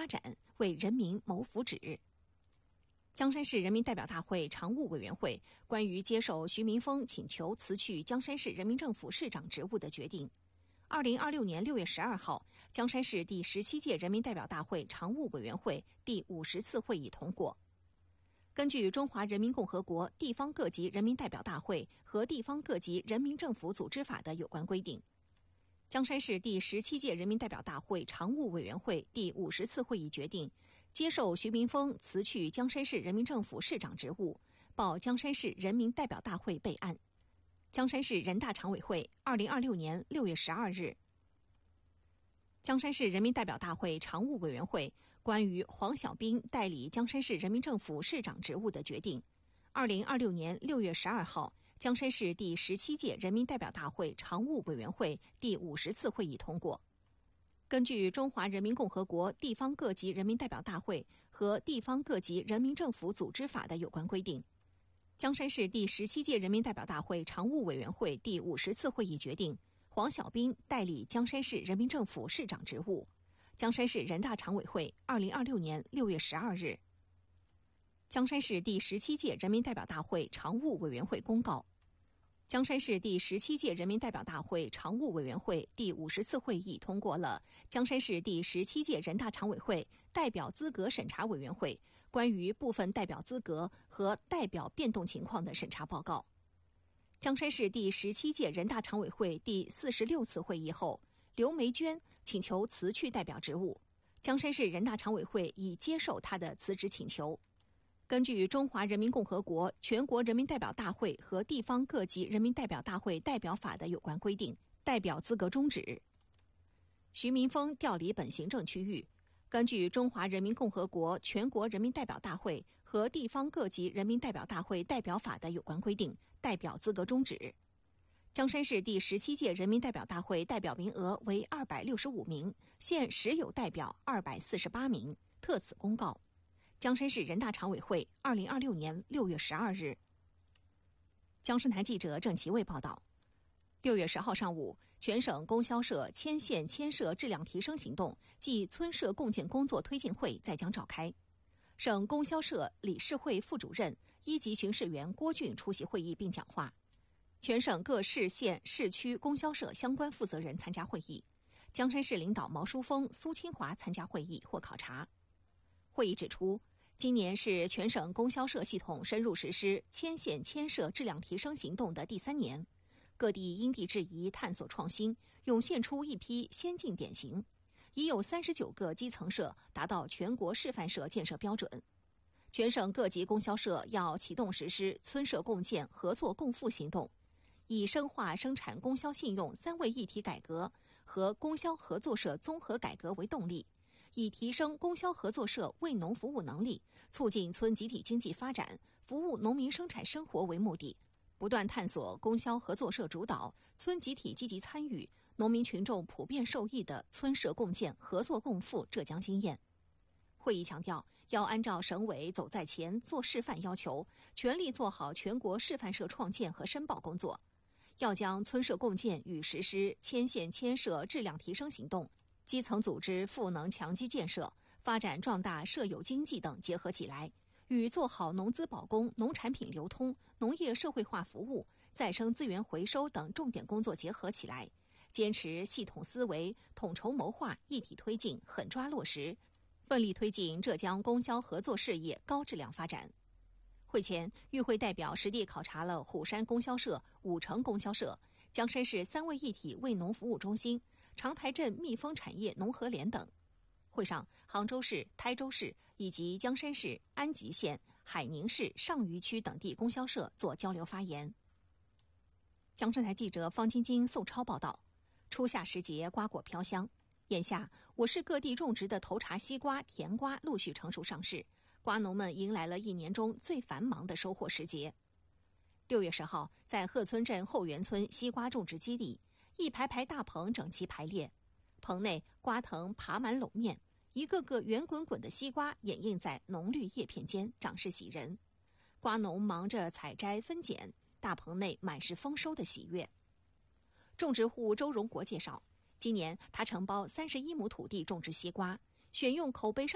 展，为人民谋福祉。江山市人民代表大会常务委员会关于接受徐明峰请求辞去江山市人民政府市长职务的决定，2026年6月12号，江山市第17届人民代表大会常务委员会第50次会议通过。根据《中华人民共和国地方各级人民代表大会和地方各级人民政府组织法》的有关规定，江山市第17届人民代表大会常务委员会第50次会议决定，接受徐明峰辞去江山市人民政府市长职务，报江山市人民代表大会备案。江山市人大常委会2026年6月12日。江山市人民代表大会常务委员会关于黄小兵代理江山市人民政府市长职务的决定，2026年6月12号，江山市第17届人民代表大会常务委员会第50次会议通过。根据《中华人民共和国地方各级人民代表大会和地方各级人民政府组织法》的有关规定，江山市第17届人民代表大会常务委员会第50次会议决定，黄小兵代理江山市人民政府市长职务。江山市人大常委会2026年6月12日。江山市第17届人民代表大会常务委员会公告，江山市第17届人民代表大会常务委员会第50次会议通过了江山市第17届人大常委会代表资格审查委员会关于部分代表资格和代表变动情况的审查报告。江山市第17届人大常委会第46次会议后，刘梅娟请求辞去代表职务，江山市人大常委会已接受她的辞职请求。根据《中华人民共和国全国人民代表大会和地方各级人民代表大会代表法》的有关规定，代表资格终止。徐明峰调离本行政区域。根据《中华人民共和国全国人民代表大会和地方各级人民代表大会代表法》的有关规定，代表资格终止。江山市第17届人民代表大会代表名额为265名，现实有代表248名，特此公告。江山市人大常委会2026年6月12日。江诗坛记者郑其卫报道。6月10号上午，全省供销社牵线牵社质量提升行动暨村社共建工作推进会在江召开。省供销社理事会副主任、一级巡视员郭俊出席会议并讲话。全省各市县市区供销社相关负责人参加会议。江山市领导毛书峰、苏清华参加会议或考察。会议指出，今年是全省供销社系统深入实施牵线牵社质量提升行动的第3年，各地因地制宜探索创新，涌现出一批先进典型，已有39个基层社达到全国示范社建设标准。全省各级供销社要启动实施村社共建合作共富行动，以深化生产供销信用3位一体改革和供销合作社综合改革为动力，以提升供销合作社为农服务能力，促进村集体经济发展，服务农民生产生活为目的，不断探索供销合作社主导、村集体积极参与、农民群众普遍受益的村社共建合作共富浙江经验。会议强调，要按照省委走在前、做示范要求，全力做好全国示范社创建和申报工作，要将村社共建与实施牵线牵社质量提升行动、基层组织赋能强基建设、发展壮大社有经济等结合起来，与做好农资保供、农产品流通、农业社会化服务、再生资源回收等重点工作结合起来，坚持系统思维、统筹谋划、一体推进、狠抓落实，奋力推进浙江供销合作事业高质量发展。会前，与会代表实地考察了虎山供销社、武城供销社、江山市3位一体为农服务中心、长台镇蜜蜂产业农合联等。会上，杭州市、台州市以及江山市、安吉县、海宁市上虞区等地供销社做交流发言。江浙台记者方晶晶、宋超报道。初夏时节，瓜果飘香。眼下，我市各地种植的头茬西瓜、甜瓜陆续成熟上市，瓜农们迎来了1年中最繁忙的收获时节。6月10号，在鹤村镇后园村西瓜种植基地，一排排大棚整齐排列，棚内瓜藤爬满垄面，一个个圆滚滚的西瓜掩映在浓绿叶片间，长势喜人。瓜农忙着采摘分拣，大棚内满是丰收的喜悦。种植户周荣国介绍，今年他承包31亩土地种植西瓜，选用口碑上